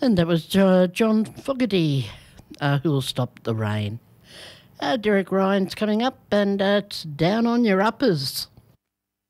And that was John Fogerty, Who'll Stop the Rain. Derek Ryan's coming up, and it's Down on Your Uppers.